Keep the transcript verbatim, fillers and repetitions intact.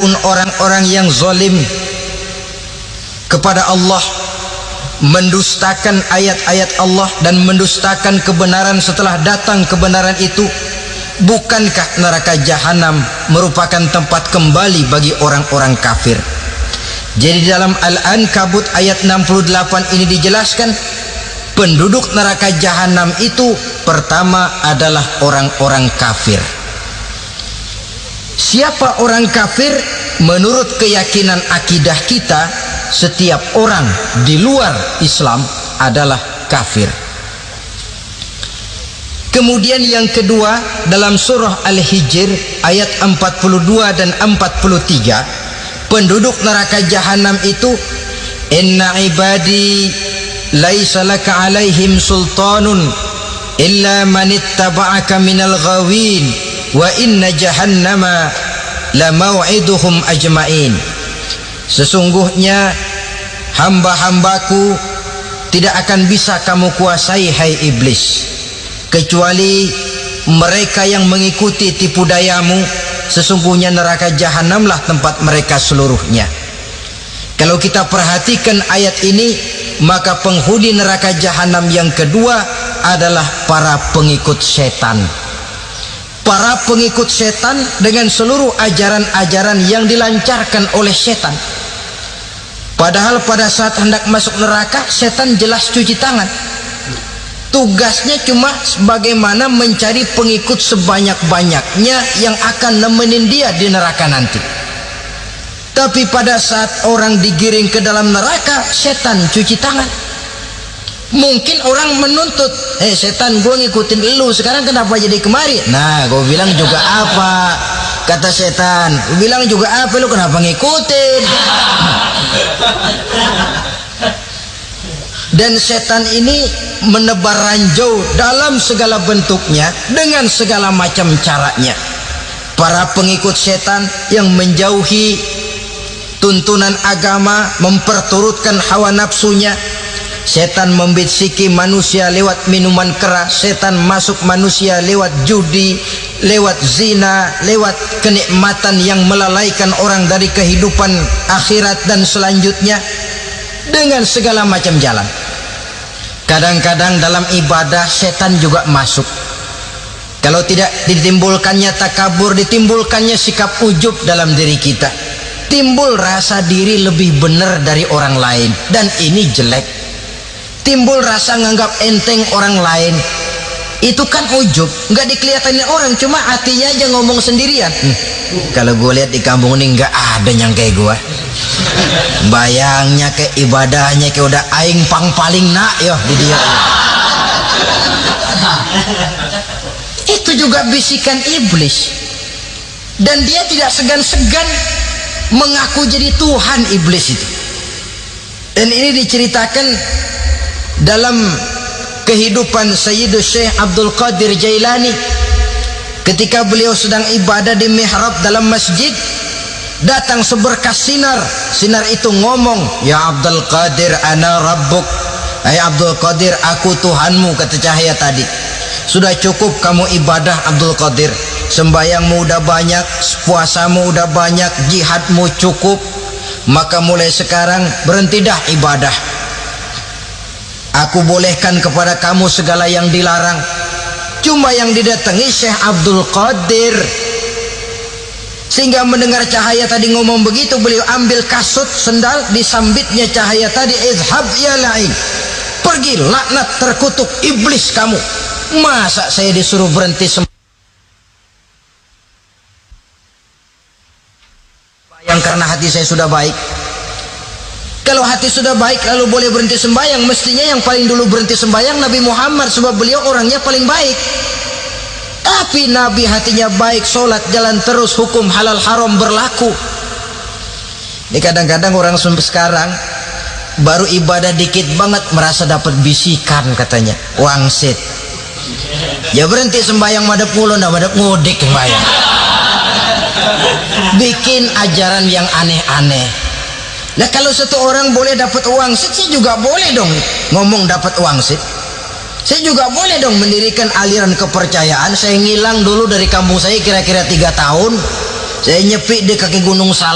adapun orang-orang yang zalim kepada Allah, mendustakan ayat-ayat Allah dan mendustakan kebenaran setelah datang kebenaran itu, bukankah neraka jahanam merupakan tempat kembali bagi orang-orang kafir? Jadi dalam Al-Ankabut ayat enam puluh delapan ini dijelaskan, penduduk neraka jahanam itu pertama adalah orang-orang kafir. Siapa orang kafir? Menurut keyakinan akidah kita, setiap orang di luar Islam adalah kafir. Kemudian yang kedua, dalam surah Al-Hijr ayat empat puluh dua dan empat puluh tiga, penduduk neraka jahanam itu, inna ibadi laisa laka alaihim sultanun illa man ittaba'aka minal ghawin wa inna jahannama la mau'iduhum ajmain. Sesungguhnya hamba-hambaku tidak akan bisa kamu kuasai, hai iblis, kecuali mereka yang mengikuti tipu dayamu. Sesungguhnya neraka jahanamlah tempat mereka seluruhnya. Kalau kita perhatikan ayat ini, maka penghuni neraka jahanam yang kedua adalah para pengikut setan. Para pengikut setan dengan seluruh ajaran-ajaran yang dilancarkan oleh setan. Padahal pada saat hendak masuk neraka, setan jelas cuci tangan. Tugasnya cuma bagaimana mencari pengikut sebanyak-banyaknya yang akan nemenin dia di neraka nanti. Tapi pada saat orang digiring ke dalam neraka, setan cuci tangan. Mungkin orang menuntut, eh setan, gue ngikutin lu, sekarang kenapa jadi kemari? Nah, gue bilang juga apa? Kata setan, gue bilang juga apa, lu kenapa ngikutin? Dan setan ini menebar ranjau dalam segala bentuknya, dengan segala macam caranya. Para pengikut setan yang menjauhi tuntunan agama, memperturutkan hawa nafsunya. Setan membisiki manusia lewat minuman keras, setan masuk manusia lewat judi, lewat zina, lewat kenikmatan yang melalaikan orang dari kehidupan akhirat dan selanjutnya, dengan segala macam jalan. Kadang-kadang dalam ibadah setan juga masuk. Kalau tidak ditimbulkannya takabur, ditimbulkannya sikap ujub dalam diri kita, timbul rasa diri lebih benar dari orang lain, dan ini jelek. Timbul rasa nganggap enteng orang lain, itu kan ujub, nggak dikelihatanin orang, cuma hatinya aja ngomong sendirian. hmm, Kalau gue lihat di kampung ini nggak ada yang kayak gue. Bayangnya kayak ibadahnya kayak udah aing pang paling nak yo di dia. Itu juga bisikan iblis, dan dia tidak segan-segan mengaku jadi Tuhan iblis itu. Dan ini diceritakan dalam kehidupan Sayyidus Syekh Abdul Qadir Jailani. Ketika beliau sedang ibadah di mihrab dalam masjid, datang seberkas sinar. Sinar itu ngomong, ya Abdul Qadir ana rabbuk, hai Abdul Qadir, aku Tuhanmu, kata cahaya tadi. Sudah cukup kamu ibadah Abdul Qadir, sembayangmu udah banyak, puasamu udah banyak, jihadmu cukup, maka mulai sekarang berhenti dah ibadah. Aku bolehkan kepada kamu segala yang dilarang. Cuma yang didatangi Syekh Abdul Qadir. Sehingga mendengar cahaya tadi ngomong begitu, beliau ambil kasut sendal, disambitnya cahaya tadi, izhab ya la'in, pergi laknat terkutuk iblis kamu. Masa saya disuruh berhenti sembahyang karena hati saya sudah baik? Kalau hati sudah baik lalu boleh berhenti sembahyang, mestinya yang paling dulu berhenti sembahyang Nabi Muhammad, sebab beliau orangnya paling baik. Tapi Nabi hatinya baik, sholat jalan terus, hukum halal haram berlaku. Ini kadang-kadang orang sekarang baru ibadah dikit banget merasa dapat bisikan, katanya wangsit. Ya berhenti sembahyang madep mulu, ndak madep ngudik sembahyang. Bikin ajaran yang aneh-aneh. Nah kalau satu orang boleh dapat uang sit, saya juga boleh dong ngomong dapat uang sit. Saya juga boleh dong mendirikan aliran kepercayaan. Saya ngilang dulu dari kampung saya kira-kira tiga tahun. Saya nyepi di kaki Gunung Salak.